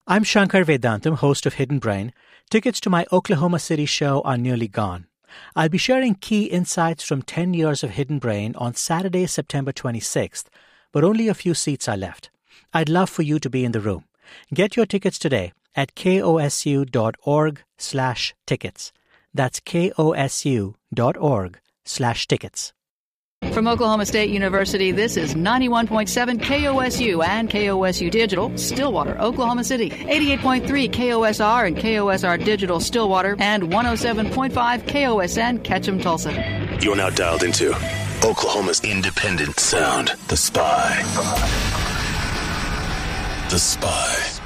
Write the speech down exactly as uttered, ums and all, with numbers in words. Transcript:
I'm Shankar Vedantam, host of Hidden Brain. Tickets to my Oklahoma City show are nearly gone. I'll be sharing key insights from ten years of Hidden Brain on Saturday, September twenty-sixth, but only a few seats are left. I'd love for you to be in the room. Get your tickets today at kosu.org slash tickets. That's kosu.org slash tickets. From Oklahoma State University, this is ninety-one point seven K O S U and K O S U Digital, Stillwater, Oklahoma City, eighty-eight point three K O S R and K O S R Digital, Stillwater, and one oh seven point five K O S N, Ketchum, Tulsa. You're now dialed into Oklahoma's independent sound, The Spy. The Spy.